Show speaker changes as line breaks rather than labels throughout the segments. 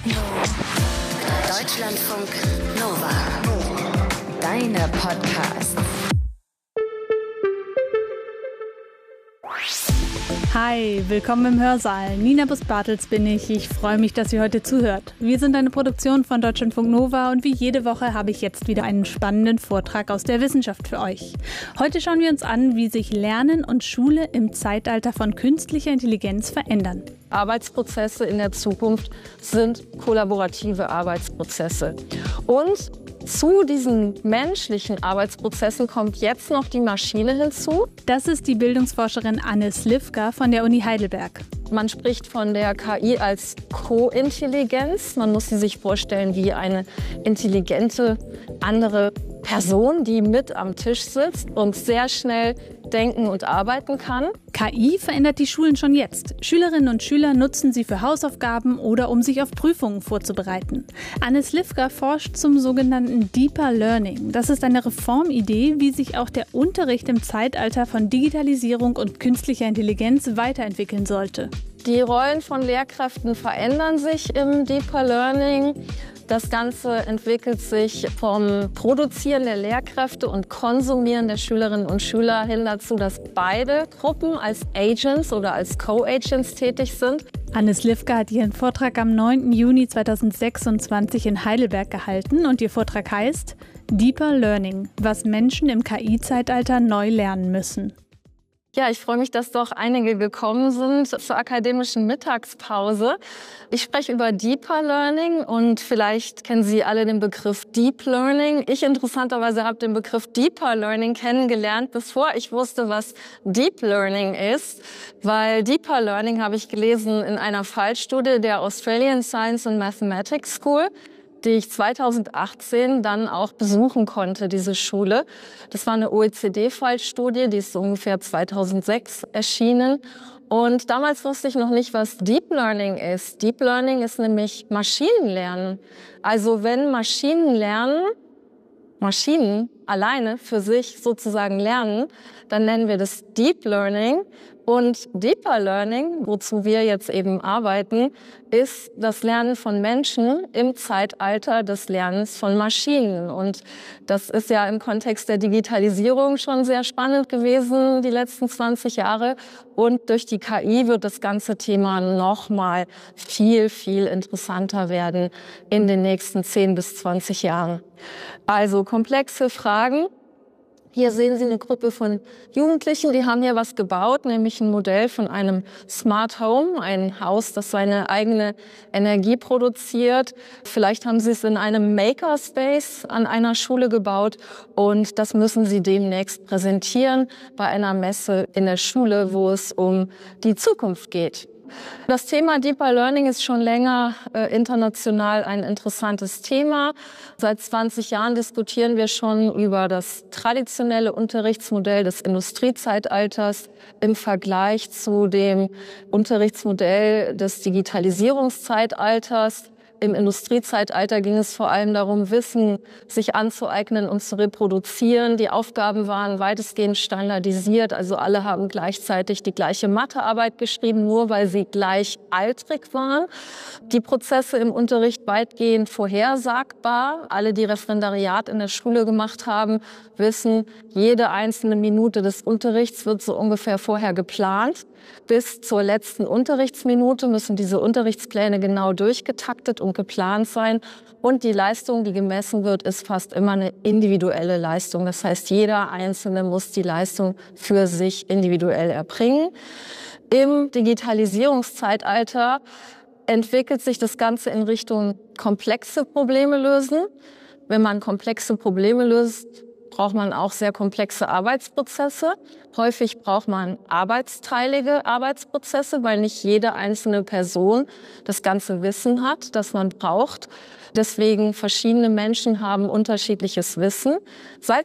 Deutschlandfunk Nova. Deine Podcasts.
Hi, willkommen im Hörsaal. Nina Bus-Bartels bin ich. Ich freue mich, dass ihr heute zuhört. Wir sind eine Produktion von Deutschlandfunk Nova und wie jede Woche habe ich jetzt wieder einen spannenden Vortrag aus der Wissenschaft für euch. Heute schauen wir uns an, wie sich Lernen und Schule im Zeitalter von künstlicher Intelligenz verändern.
Arbeitsprozesse in der Zukunft sind kollaborative Arbeitsprozesse. Und zu diesen menschlichen Arbeitsprozessen kommt jetzt noch die Maschine hinzu.
Das ist die Bildungsforscherin Anne Slivka von der Uni Heidelberg.
Man spricht von der KI als Kointelligenz. Man muss sie sich vorstellen wie eine intelligente andere Person, die mit am Tisch sitzt und sehr schnell denken und arbeiten kann.
KI verändert die Schulen schon jetzt. Schülerinnen und Schüler nutzen sie für Hausaufgaben oder um sich auf Prüfungen vorzubereiten. Anne Slivka forscht zum sogenannten Deeper Learning. Das ist eine Reformidee, wie sich auch der Unterricht im Zeitalter von Digitalisierung und künstlicher Intelligenz weiterentwickeln sollte.
Die Rollen von Lehrkräften verändern sich im Deeper Learning. Das Ganze entwickelt sich vom Produzieren der Lehrkräfte und Konsumieren der Schülerinnen und Schüler hin dazu, dass beide Gruppen als Agents oder als Co-Agents tätig sind.
Anne Slivka hat ihren Vortrag am 9. Juni 2026 in Heidelberg gehalten und ihr Vortrag heißt Deeper Learning, was Menschen im KI-Zeitalter neu lernen müssen.
Ja, ich freue mich, dass doch einige gekommen sind zur akademischen Mittagspause. Ich spreche über Deeper Learning und vielleicht kennen Sie alle den Begriff Deep Learning. Ich interessanterweise habe den Begriff Deeper Learning kennengelernt, bevor ich wusste, was Deep Learning ist. Weil Deeper Learning habe ich gelesen in einer Fallstudie der Australian Science and Mathematics School, die ich 2018 dann auch besuchen konnte, diese Schule. Das war eine OECD-Fallstudie, die ist so ungefähr 2006 erschienen. Und damals wusste ich noch nicht, was Deep Learning ist. Deep Learning ist nämlich Maschinenlernen. Also wenn Maschinen alleine für sich sozusagen lernen, dann nennen wir das Deep Learning. Und Deeper Learning, wozu wir jetzt eben arbeiten, ist das Lernen von Menschen im Zeitalter des Lernens von Maschinen. Und das ist ja im Kontext der Digitalisierung schon sehr spannend gewesen, die letzten 20 Jahre. Und durch die KI wird das ganze Thema nochmal viel, viel interessanter werden in den nächsten 10 bis 20 Jahren. Also komplexe Fragen. Hier sehen Sie eine Gruppe von Jugendlichen, die haben hier was gebaut, nämlich ein Modell von einem Smart Home, ein Haus, das seine eigene Energie produziert. Vielleicht haben Sie es in einem Makerspace an einer Schule gebaut und das müssen Sie demnächst präsentieren bei einer Messe in der Schule, wo es um die Zukunft geht. Das Thema Deeper Learning ist schon länger international ein interessantes Thema. Seit 20 Jahren diskutieren wir schon über das traditionelle Unterrichtsmodell des Industriezeitalters im Vergleich zu dem Unterrichtsmodell des Digitalisierungszeitalters. Im Industriezeitalter ging es vor allem darum, Wissen sich anzueignen und zu reproduzieren. Die Aufgaben waren weitestgehend standardisiert, also alle haben gleichzeitig die gleiche Mathearbeit geschrieben, nur weil sie gleichaltrig waren. Die Prozesse im Unterricht weitgehend vorhersagbar. Alle, die Referendariat in der Schule gemacht haben, wissen, jede einzelne Minute des Unterrichts wird so ungefähr vorher geplant. Bis zur letzten Unterrichtsminute müssen diese Unterrichtspläne genau durchgetaktet und geplant sein. Und die Leistung, die gemessen wird, ist fast immer eine individuelle Leistung. Das heißt, jeder Einzelne muss die Leistung für sich individuell erbringen. Im Digitalisierungszeitalter entwickelt sich das Ganze in Richtung komplexe Probleme lösen. Wenn man komplexe Probleme löst, braucht man auch sehr komplexe Arbeitsprozesse. Häufig braucht man arbeitsteilige Arbeitsprozesse, weil nicht jede einzelne Person das ganze Wissen hat, das man braucht. Deswegen verschiedene Menschen haben unterschiedliches Wissen. Seit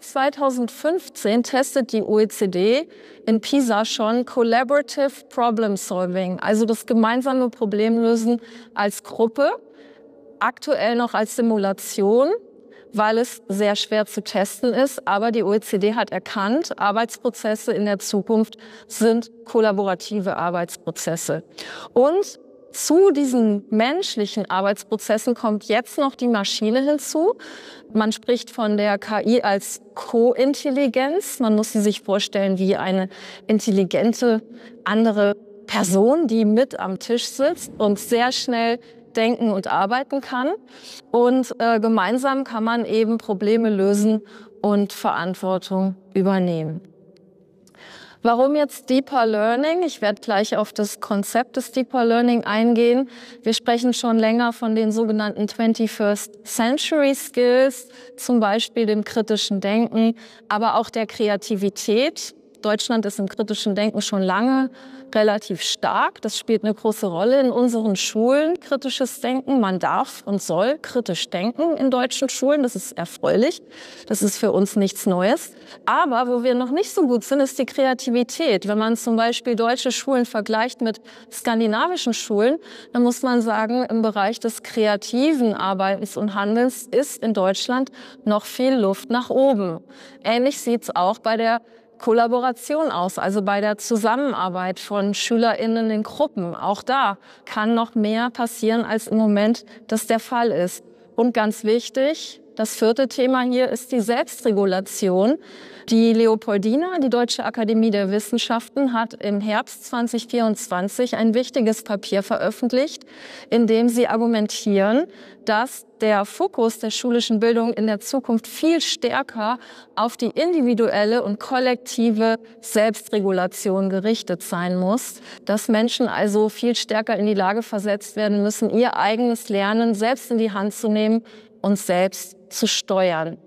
2015 testet die OECD in PISA schon Collaborative Problem Solving, also das gemeinsame Problemlösen als Gruppe, aktuell noch als Simulation, weil es sehr schwer zu testen ist. Aber die OECD hat erkannt, Arbeitsprozesse in der Zukunft sind kollaborative Arbeitsprozesse. Und Zu diesen menschlichen Arbeitsprozessen kommt jetzt noch die Maschine hinzu. Man spricht von der KI als Kointelligenz. Man muss sie sich vorstellen wie eine intelligente andere Person, die mit am Tisch sitzt und sehr schnell denken und arbeiten kann. Und gemeinsam kann man eben Probleme lösen und Verantwortung übernehmen. Warum jetzt Deeper Learning? Ich werde gleich auf das Konzept des Deeper Learning eingehen. Wir sprechen schon länger von den sogenannten 21st Century Skills, zum Beispiel dem kritischen Denken, aber auch der Kreativität. Deutschland ist im kritischen Denken schon lange relativ stark. Das spielt eine große Rolle in unseren Schulen, kritisches Denken. Man darf und soll kritisch denken in deutschen Schulen. Das ist erfreulich. Das ist für uns nichts Neues. Aber wo wir noch nicht so gut sind, ist die Kreativität. Wenn man zum Beispiel deutsche Schulen vergleicht mit skandinavischen Schulen, dann muss man sagen, im Bereich des kreativen Arbeitens und Handelns ist in Deutschland noch viel Luft nach oben. Ähnlich sieht es auch bei der Kollaboration aus, also bei der Zusammenarbeit von SchülerInnen in Gruppen. Auch da kann noch mehr passieren, als im Moment das der Fall ist. Und ganz wichtig, das vierte Thema hier ist die Selbstregulation. Die Leopoldina, die Deutsche Akademie der Wissenschaften, hat im Herbst 2024 ein wichtiges Papier veröffentlicht, in dem sie argumentieren, dass der Fokus der schulischen Bildung in der Zukunft viel stärker auf die individuelle und kollektive Selbstregulation gerichtet sein muss, dass Menschen also viel stärker in die Lage versetzt werden müssen, ihr eigenes Lernen selbst in die Hand zu nehmen und selbst zu steuern.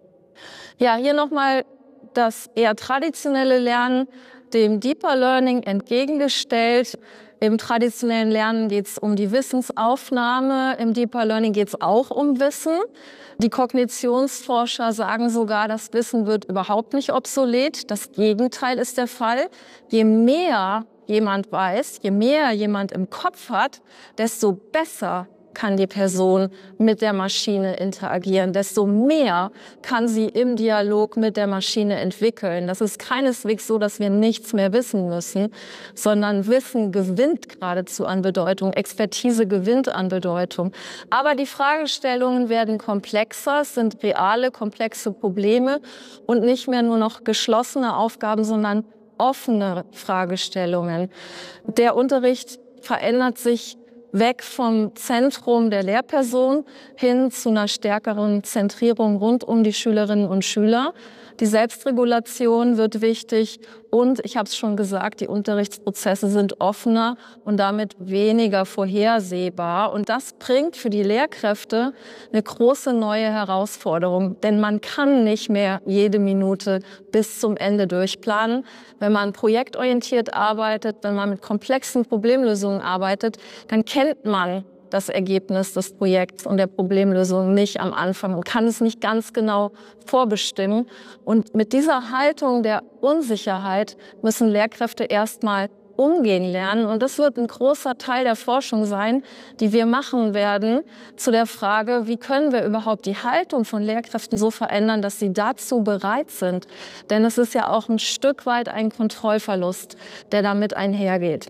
Ja, hier nochmal das eher traditionelle Lernen dem Deeper Learning entgegengestellt. Im traditionellen Lernen geht es um die Wissensaufnahme, im Deeper Learning geht es auch um Wissen. Die Kognitionsforscher sagen sogar, das Wissen wird überhaupt nicht obsolet. Das Gegenteil ist der Fall. Je mehr jemand weiß, je mehr jemand im Kopf hat, desto besser kann die Person mit der Maschine interagieren, desto mehr kann sie im Dialog mit der Maschine entwickeln. Das ist keineswegs so, dass wir nichts mehr wissen müssen, sondern Wissen gewinnt geradezu an Bedeutung, Expertise gewinnt an Bedeutung. Aber die Fragestellungen werden komplexer, es sind reale, komplexe Probleme und nicht mehr nur noch geschlossene Aufgaben, sondern offene Fragestellungen. Der Unterricht verändert sich weg vom Zentrum der Lehrperson hin zu einer stärkeren Zentrierung rund um die Schülerinnen und Schüler. Die Selbstregulation wird wichtig und, ich habe es schon gesagt, die Unterrichtsprozesse sind offener und damit weniger vorhersehbar. Und das bringt für die Lehrkräfte eine große neue Herausforderung, denn man kann nicht mehr jede Minute bis zum Ende durchplanen. Wenn man projektorientiert arbeitet, wenn man mit komplexen Problemlösungen arbeitet, dann kennt man das Ergebnis des Projekts und der Problemlösung nicht am Anfang und kann es nicht ganz genau vorbestimmen. Und mit dieser Haltung der Unsicherheit müssen Lehrkräfte erstmal umgehen lernen. Und das wird ein großer Teil der Forschung sein, die wir machen werden, zu der Frage, wie können wir überhaupt die Haltung von Lehrkräften so verändern, dass sie dazu bereit sind. Denn es ist ja auch ein Stück weit ein Kontrollverlust, der damit einhergeht.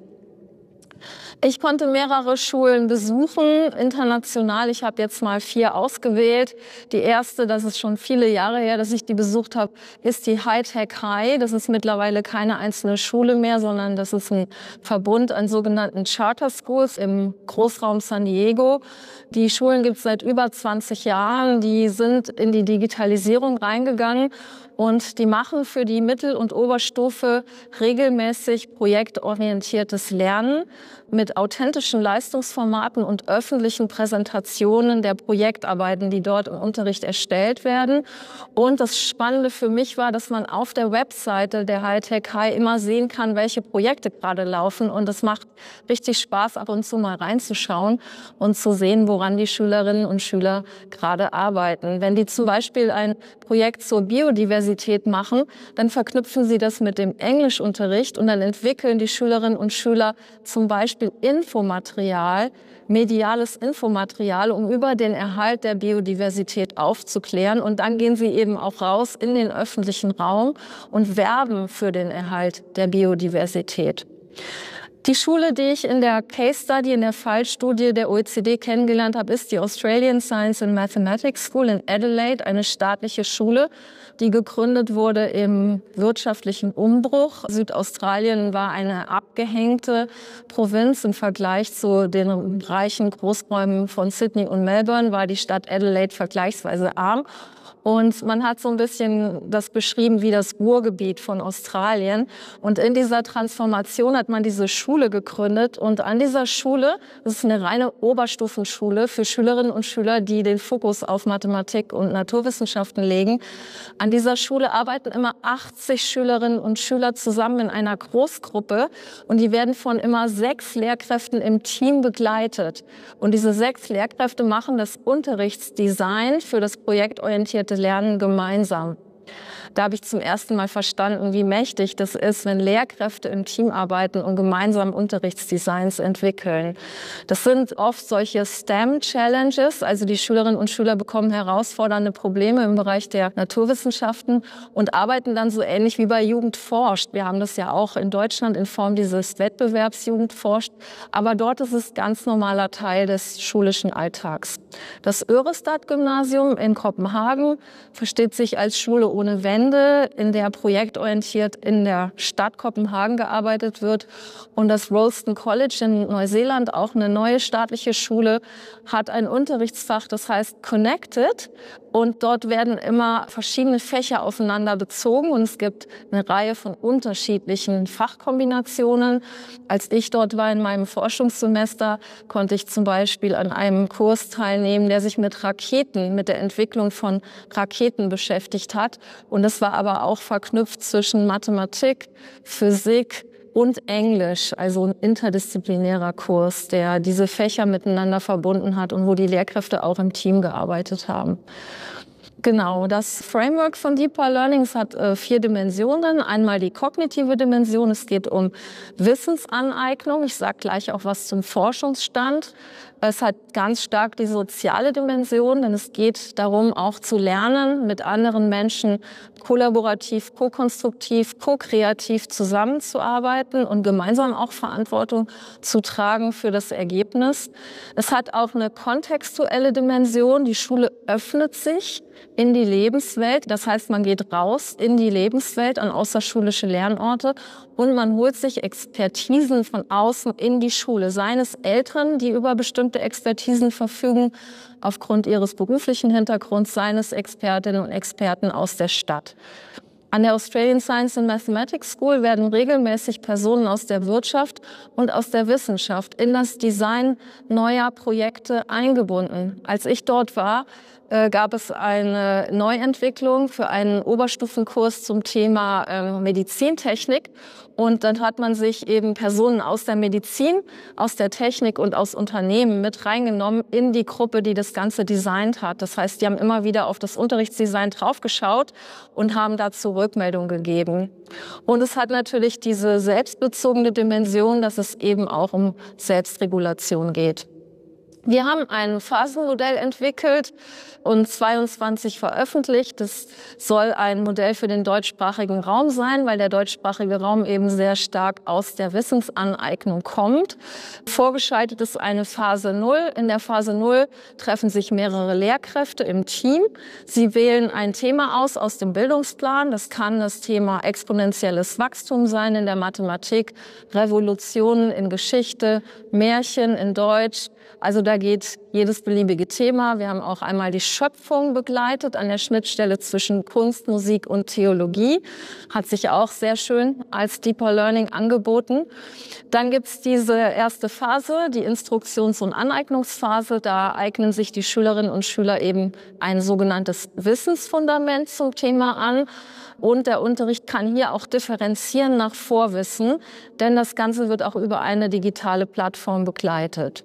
Ich konnte mehrere Schulen besuchen, international. Ich habe jetzt mal 4 ausgewählt. Die erste, das ist schon viele Jahre her, dass ich die besucht habe, ist die High-Tech High. Das ist mittlerweile keine einzelne Schule mehr, sondern das ist ein Verbund an sogenannten Charter Schools im Großraum San Diego. Die Schulen gibt es seit über 20 Jahren. Die sind in die Digitalisierung reingegangen. Und die machen für die Mittel- und Oberstufe regelmäßig projektorientiertes Lernen mit authentischen Leistungsformaten und öffentlichen Präsentationen der Projektarbeiten, die dort im Unterricht erstellt werden. Und das Spannende für mich war, dass man auf der Webseite der High-Tech High immer sehen kann, welche Projekte gerade laufen. Und es macht richtig Spaß, ab und zu mal reinzuschauen und zu sehen, woran die Schülerinnen und Schüler gerade arbeiten. Wenn die zum Beispiel ein Projekt zur Biodiversität machen, dann verknüpfen sie das mit dem Englischunterricht und dann entwickeln die Schülerinnen und Schüler zum Beispiel Infomaterial, mediales Infomaterial, um über den Erhalt der Biodiversität aufzuklären. Und dann gehen sie eben auch raus in den öffentlichen Raum und werben für den Erhalt der Biodiversität. Die Schule, die ich in der Case Study, in der Fallstudie der OECD kennengelernt habe, ist die Australian Science and Mathematics School in Adelaide, eine staatliche Schule, die gegründet wurde im wirtschaftlichen Umbruch. Südaustralien war eine abgehängte Provinz im Vergleich zu den reichen Großräumen von Sydney und Melbourne, war die Stadt Adelaide vergleichsweise arm. Und man hat so ein bisschen das beschrieben wie das Ruhrgebiet von Australien. Und in dieser Transformation hat man diese Schule gegründet. Und an dieser Schule, das ist eine reine Oberstufenschule für Schülerinnen und Schüler, die den Fokus auf Mathematik und Naturwissenschaften legen. An dieser Schule arbeiten immer 80 Schülerinnen und Schüler zusammen in einer Großgruppe. Und die werden von immer 6 Lehrkräften im Team begleitet. Und diese 6 Lehrkräfte machen das Unterrichtsdesign für das projektorientierte Lernen gemeinsam. Da habe ich zum ersten Mal verstanden, wie mächtig das ist, wenn Lehrkräfte im Team arbeiten und gemeinsam Unterrichtsdesigns entwickeln. Das sind oft solche STEM-Challenges, also die Schülerinnen und Schüler bekommen herausfordernde Probleme im Bereich der Naturwissenschaften und arbeiten dann so ähnlich wie bei Jugend forscht. Wir haben das ja auch in Deutschland in Form dieses Wettbewerbs Jugend forscht, aber dort ist es ganz normaler Teil des schulischen Alltags. Das Örestad-Gymnasium in Kopenhagen versteht sich als Schule ohne Wände, in der projektorientiert in der Stadt Kopenhagen gearbeitet wird. Und das Rolleston College in Neuseeland, auch eine neue staatliche Schule, hat ein Unterrichtsfach, das heißt Connected. Und dort werden immer verschiedene Fächer aufeinander bezogen und es gibt eine Reihe von unterschiedlichen Fachkombinationen. Als ich dort war in meinem Forschungssemester, konnte ich zum Beispiel an einem Kurs teilnehmen, der sich mit Raketen, mit der Entwicklung von Raketen beschäftigt hat. Und es war aber auch verknüpft zwischen Mathematik, Physik und Englisch, also ein interdisziplinärer Kurs, der diese Fächer miteinander verbunden hat und wo die Lehrkräfte auch im Team gearbeitet haben. Genau, das Framework von Deeper Learning hat 4 Dimensionen. Einmal die kognitive Dimension, es geht um Wissensaneignung. Ich sage gleich auch was zum Forschungsstand. Es hat ganz stark die soziale Dimension, denn es geht darum, auch zu lernen, mit anderen Menschen kollaborativ, ko-konstruktiv, ko-kreativ zusammenzuarbeiten und gemeinsam auch Verantwortung zu tragen für das Ergebnis. Es hat auch eine kontextuelle Dimension. Die Schule öffnet sich in die Lebenswelt. Das heißt, man geht raus in die Lebenswelt an außerschulische Lernorte und man holt sich Expertisen von außen in die Schule. Seien es Eltern, die über bestimmte Expertisen verfügen, aufgrund ihres beruflichen Hintergrunds, seien es Expertinnen und Experten aus der Stadt. An der Australian Science and Mathematics School werden regelmäßig Personen aus der Wirtschaft und aus der Wissenschaft in das Design neuer Projekte eingebunden. Als ich dort war, gab es eine Neuentwicklung für einen Oberstufenkurs zum Thema Medizintechnik. Und dann hat man sich eben Personen aus der Medizin, aus der Technik und aus Unternehmen mit reingenommen in die Gruppe, die das Ganze designt hat. Das heißt, die haben immer wieder auf das Unterrichtsdesign draufgeschaut und haben dazu Rückmeldung gegeben. Und es hat natürlich diese selbstbezogene Dimension, dass es eben auch um Selbstregulation geht. Wir haben ein Phasenmodell entwickelt und 22 veröffentlicht. Das soll ein Modell für den deutschsprachigen Raum sein, weil der deutschsprachige Raum eben sehr stark aus der Wissensaneignung kommt. Vorgeschaltet ist eine Phase 0. In der Phase 0 treffen sich mehrere Lehrkräfte im Team. Sie wählen ein Thema aus dem Bildungsplan. Das kann das Thema exponentielles Wachstum sein in der Mathematik, Revolutionen in Geschichte, Märchen in Deutsch. Also da geht jedes beliebige Thema. Wir haben auch einmal die Schöpfung begleitet an der Schnittstelle zwischen Kunst, Musik und Theologie. Hat sich auch sehr schön als Deeper Learning angeboten. Dann gibt's diese erste Phase, die Instruktions- und Aneignungsphase. Da eignen sich die Schülerinnen und Schüler eben ein sogenanntes Wissensfundament zum Thema an. Und der Unterricht kann hier auch differenzieren nach Vorwissen, denn das Ganze wird auch über eine digitale Plattform begleitet.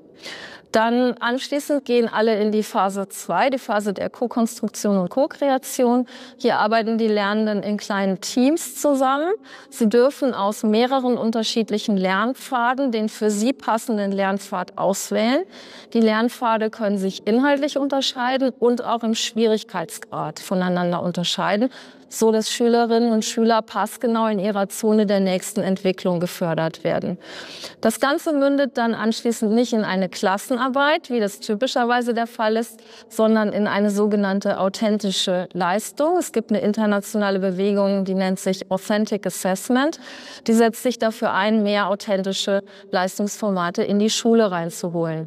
Dann anschließend gehen alle in die Phase 2, die Phase der Ko-Konstruktion und Ko-Kreation. Hier arbeiten die Lernenden in kleinen Teams zusammen. Sie dürfen aus mehreren unterschiedlichen Lernpfaden den für sie passenden Lernpfad auswählen. Die Lernpfade können sich inhaltlich unterscheiden und auch im Schwierigkeitsgrad voneinander unterscheiden. so dass Schülerinnen und Schüler passgenau in ihrer Zone der nächsten Entwicklung gefördert werden. Das Ganze mündet dann anschließend nicht in eine Klassenarbeit, wie das typischerweise der Fall ist, sondern in eine sogenannte authentische Leistung. Es gibt eine internationale Bewegung, die nennt sich Authentic Assessment. Die setzt sich dafür ein, mehr authentische Leistungsformate in die Schule reinzuholen.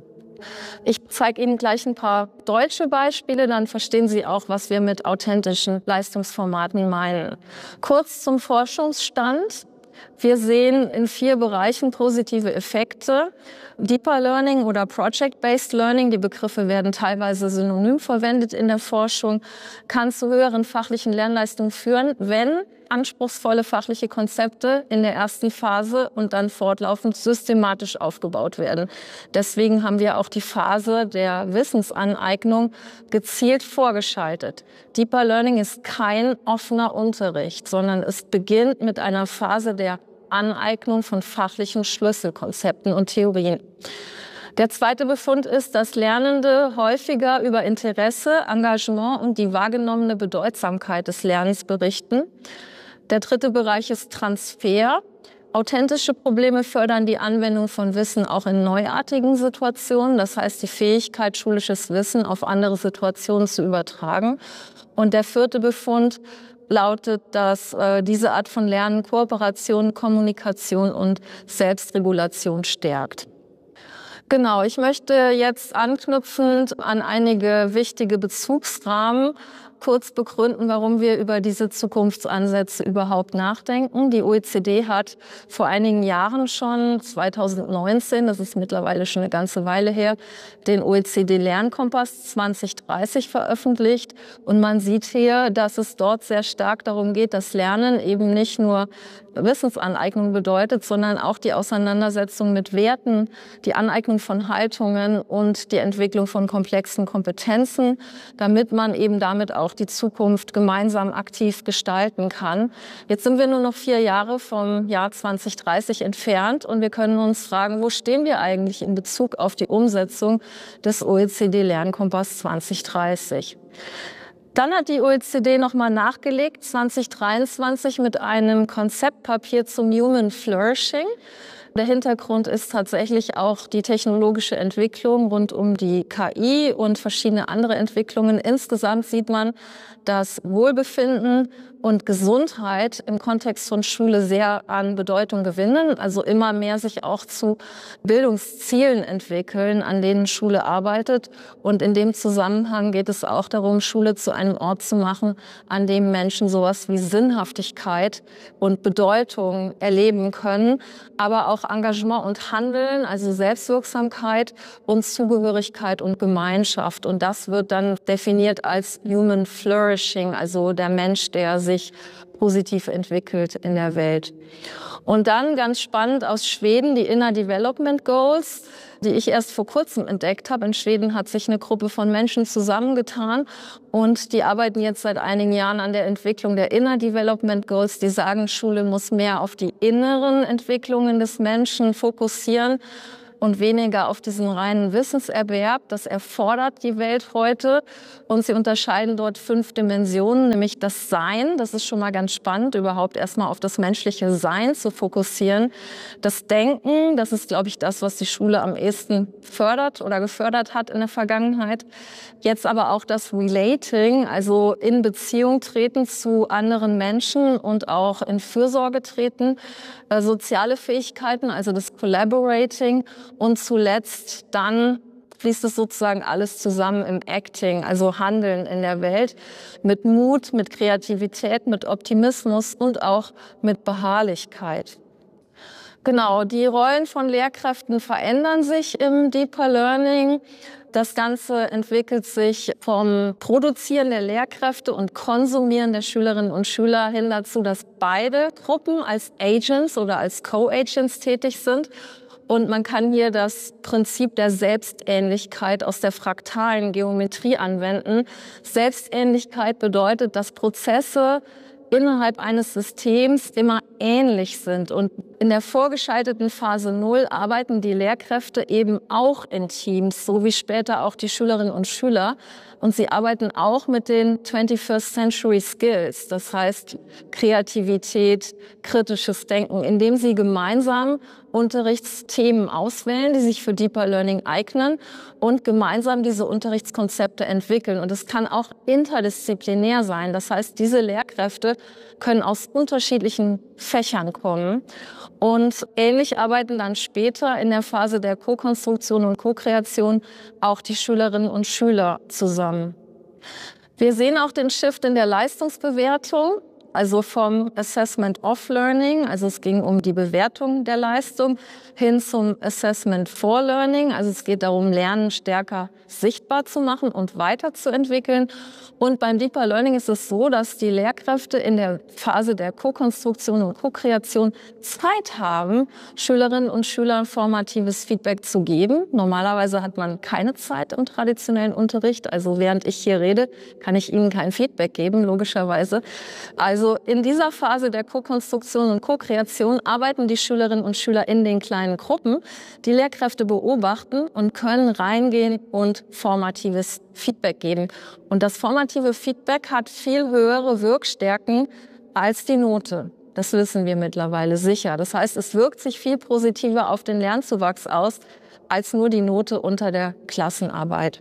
Ich zeige Ihnen gleich ein paar deutsche Beispiele, dann verstehen Sie auch, was wir mit authentischen Leistungsformaten meinen. Kurz zum Forschungsstand. Wir sehen in 4 Bereichen positive Effekte. Deeper Learning oder Project-Based Learning, die Begriffe werden teilweise synonym verwendet in der Forschung, kann zu höheren fachlichen Lernleistungen führen, wenn anspruchsvolle fachliche Konzepte in der ersten Phase und dann fortlaufend systematisch aufgebaut werden. Deswegen haben wir auch die Phase der Wissensaneignung gezielt vorgeschaltet. Deeper Learning ist kein offener Unterricht, sondern es beginnt mit einer Phase der Aneignung von fachlichen Schlüsselkonzepten und Theorien. Der zweite Befund ist, dass Lernende häufiger über Interesse, Engagement und die wahrgenommene Bedeutsamkeit des Lernens berichten. Der dritte Bereich ist Transfer. Authentische Probleme fördern die Anwendung von Wissen auch in neuartigen Situationen. Das heißt, die Fähigkeit, schulisches Wissen auf andere Situationen zu übertragen. Und der vierte Befund lautet, dass diese Art von Lernen Kooperation, Kommunikation und Selbstregulation stärkt. Genau, ich möchte jetzt anknüpfend an einige wichtige Bezugsrahmen kurz begründen, warum wir über diese Zukunftsansätze überhaupt nachdenken. Die OECD hat vor einigen Jahren schon, 2019, das ist mittlerweile schon eine ganze Weile her, den OECD-Lernkompass 2030 veröffentlicht. Und man sieht hier, dass es dort sehr stark darum geht, dass Lernen eben nicht nur Wissensaneignung bedeutet, sondern auch die Auseinandersetzung mit Werten, die Aneignung von Haltungen und die Entwicklung von komplexen Kompetenzen, damit man eben damit auch die Zukunft gemeinsam aktiv gestalten kann. Jetzt sind wir nur noch 4 Jahre vom Jahr 2030 entfernt und wir können uns fragen, wo stehen wir eigentlich in Bezug auf die Umsetzung des OECD-Lernkompass 2030? Dann hat die OECD nochmal nachgelegt, 2023 mit einem Konzeptpapier zum Human Flourishing. Der Hintergrund ist tatsächlich auch die technologische Entwicklung rund um die KI und verschiedene andere Entwicklungen. Insgesamt sieht man, dass Wohlbefinden und Gesundheit im Kontext von Schule sehr an Bedeutung gewinnen, also immer mehr sich auch zu Bildungszielen entwickeln, an denen Schule arbeitet. Und in dem Zusammenhang geht es auch darum, Schule zu einem Ort zu machen, an dem Menschen sowas wie Sinnhaftigkeit und Bedeutung erleben können, aber auch Engagement und Handeln, also Selbstwirksamkeit und Zugehörigkeit und Gemeinschaft. Und das wird dann definiert als Human Flourishing, also der Mensch, der sich positiv entwickelt in der Welt. Und dann ganz spannend aus Schweden die Inner Development Goals, die ich erst vor kurzem entdeckt habe. In Schweden hat sich eine Gruppe von Menschen zusammengetan und die arbeiten jetzt seit einigen Jahren an der Entwicklung der Inner Development Goals. Die sagen, Schule muss mehr auf die inneren Entwicklungen des Menschen fokussieren und weniger auf diesen reinen Wissenserwerb. Das erfordert die Welt heute. Und sie unterscheiden dort 5 Dimensionen, nämlich das Sein. Das ist schon mal ganz spannend, überhaupt erstmal auf das menschliche Sein zu fokussieren. Das Denken, das ist, glaube ich, das, was die Schule am ehesten fördert oder gefördert hat in der Vergangenheit. Jetzt aber auch das Relating, also in Beziehung treten zu anderen Menschen und auch in Fürsorge treten. Soziale Fähigkeiten, also das Collaborating. Und zuletzt dann fließt es sozusagen alles zusammen im Acting, also Handeln in der Welt, mit Mut, mit Kreativität, mit Optimismus und auch mit Beharrlichkeit. Genau, die Rollen von Lehrkräften verändern sich im Deeper Learning. Das Ganze entwickelt sich vom Produzieren der Lehrkräfte und Konsumieren der Schülerinnen und Schüler hin dazu, dass beide Gruppen als Agents oder als Co-Agents tätig sind. Und man kann hier das Prinzip der Selbstähnlichkeit aus der fraktalen Geometrie anwenden. Selbstähnlichkeit bedeutet, dass Prozesse innerhalb eines Systems immer ähnlich sind und In der vorgeschalteten Phase 0 arbeiten die Lehrkräfte eben auch in Teams, so wie später auch die Schülerinnen und Schüler. Und sie arbeiten auch mit den 21st Century Skills, das heißt Kreativität, kritisches Denken, indem sie gemeinsam Unterrichtsthemen auswählen, die sich für Deeper Learning eignen und gemeinsam diese Unterrichtskonzepte entwickeln. Und es kann auch interdisziplinär sein. Das heißt, diese Lehrkräfte können aus unterschiedlichen Fächern kommen. Und ähnlich arbeiten dann später in der Phase der Co-Konstruktion und Co-Kreation auch die Schülerinnen und Schüler zusammen. Wir sehen auch den Shift in der Leistungsbewertung. Also vom Assessment of Learning, also es ging um die Bewertung der Leistung, hin zum Assessment for Learning. Also es geht darum, Lernen stärker sichtbar zu machen und weiterzuentwickeln. Und beim Deeper Learning ist es so, dass die Lehrkräfte in der Phase der Co-Konstruktion und Co-Kreation Zeit haben, Schülerinnen und Schülern formatives Feedback zu geben. Normalerweise hat man keine Zeit im traditionellen Unterricht. Also während ich hier rede, kann ich Ihnen kein Feedback geben, logischerweise. Also in dieser Phase der Co-Konstruktion und Co-Kreation arbeiten die Schülerinnen und Schüler in den kleinen Gruppen. Die Lehrkräfte beobachten und können reingehen und formatives Feedback geben. Und das formative Feedback hat viel höhere Wirkstärken als die Note. Das wissen wir mittlerweile sicher. Das heißt, es wirkt sich viel positiver auf den Lernzuwachs aus, als nur die Note unter der Klassenarbeit.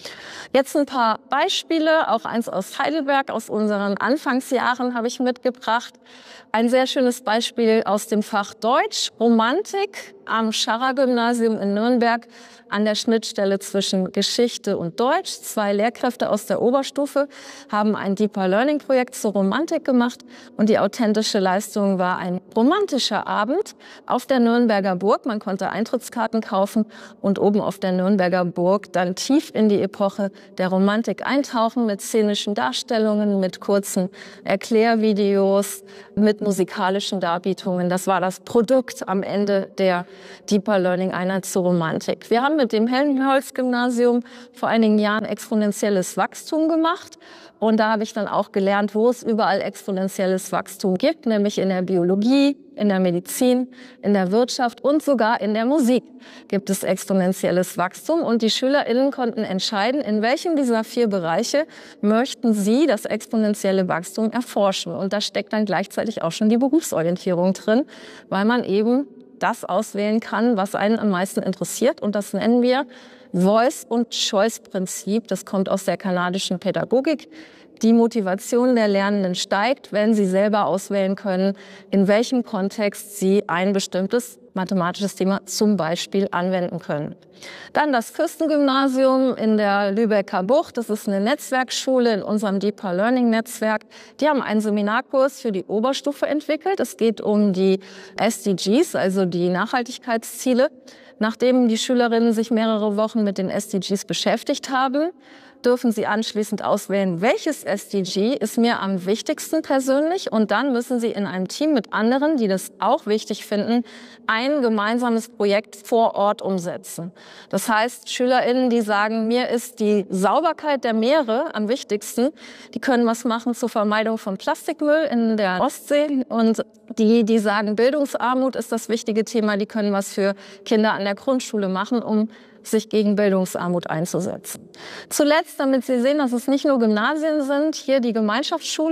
Jetzt ein paar Beispiele, auch eins aus Heidelberg, aus unseren Anfangsjahren habe ich mitgebracht. Ein sehr schönes Beispiel aus dem Fach Deutsch, Romantik am Scharrer-Gymnasium in Nürnberg an der Schnittstelle zwischen Geschichte und Deutsch. 2 Lehrkräfte aus der Oberstufe haben ein Deeper Learning Projekt zur Romantik gemacht und die authentische Leistung war ein romantischer Abend auf der Nürnberger Burg. Man konnte Eintrittskarten kaufen und oben auf der Nürnberger Burg dann tief in die Epoche der Romantik eintauchen mit szenischen Darstellungen, mit kurzen Erklärvideos, mit musikalischen Darbietungen. Das war das Produkt am Ende der Deeper Learning Einheit zur Romantik. Wir haben mit dem Helmholtz-Gymnasium vor einigen Jahren exponentielles Wachstum gemacht. Und da habe ich dann auch gelernt, wo es überall exponentielles Wachstum gibt, nämlich in der Biologie, in der Medizin, in der Wirtschaft und sogar in der Musik gibt es exponentielles Wachstum. Und die SchülerInnen konnten entscheiden, in welchem dieser 4 Bereiche möchten sie das exponentielle Wachstum erforschen. Und da steckt dann gleichzeitig auch schon die Berufsorientierung drin, weil man eben das auswählen kann, was einen am meisten interessiert. Und das nennen wir Voice- und Choice-Prinzip. Das kommt aus der kanadischen Pädagogik. Die Motivation der Lernenden steigt, wenn sie selber auswählen können, in welchem Kontext sie ein bestimmtes mathematisches Thema zum Beispiel anwenden können. Dann das Fürstengymnasium in der Lübecker Bucht. Das ist eine Netzwerkschule in unserem Deeper Learning Netzwerk. Die haben einen Seminarkurs für die Oberstufe entwickelt. Es geht um die SDGs, also die Nachhaltigkeitsziele. Nachdem die Schülerinnen sich mehrere Wochen mit den SDGs beschäftigt haben, dürfen sie anschließend auswählen, welches SDG ist mir am wichtigsten persönlich. Und dann müssen sie in einem Team mit anderen, die das auch wichtig finden, ein gemeinsames Projekt vor Ort umsetzen. Das heißt, SchülerInnen, die sagen, mir ist die Sauberkeit der Meere am wichtigsten, die können was machen zur Vermeidung von Plastikmüll in der Ostsee. Und die sagen, Bildungsarmut ist das wichtige Thema, die können was für Kinder an der Grundschule machen, um sich gegen Bildungsarmut einzusetzen. Zuletzt, damit Sie sehen, dass es nicht nur Gymnasien sind, hier die Gemeinschaftsschule